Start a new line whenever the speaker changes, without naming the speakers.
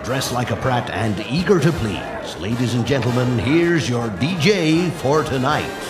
dressed like a Pratt and eager to please. Ladies and gentlemen, here's your DJ for tonight.